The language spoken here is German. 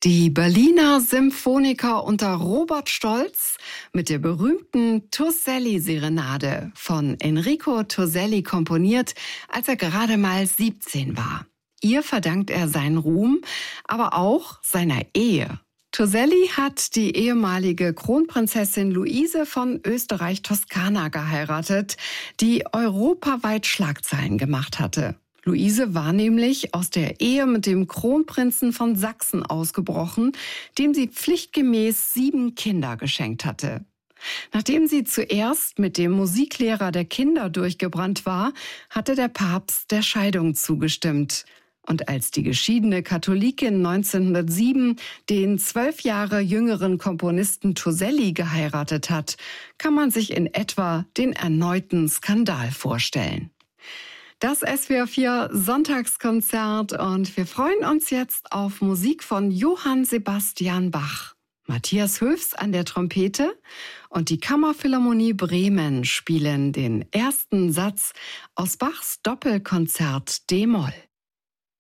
Die Berliner Symphoniker unter Robert Stolz mit der berühmten Torselli-Serenade von Enrico Torselli komponiert, als er gerade mal 17 war. Ihr verdankt er seinen Ruhm, aber auch seiner Ehe. Torselli hat die ehemalige Kronprinzessin Luise von Österreich-Toskana geheiratet, die europaweit Schlagzeilen gemacht hatte. Luise war nämlich aus der Ehe mit dem Kronprinzen von Sachsen ausgebrochen, dem sie pflichtgemäß 7 Kinder geschenkt hatte. Nachdem sie zuerst mit dem Musiklehrer der Kinder durchgebrannt war, hatte der Papst der Scheidung zugestimmt. Und als die geschiedene Katholikin 1907 den 12 Jahre jüngeren Komponisten Torselli geheiratet hat, kann man sich in etwa den erneuten Skandal vorstellen. Das SWR 4 Sonntagskonzert und wir freuen uns jetzt auf Musik von Johann Sebastian Bach. Matthias Höfs an der Trompete und die Kammerphilharmonie Bremen spielen den ersten Satz aus Bachs Doppelkonzert d-Moll.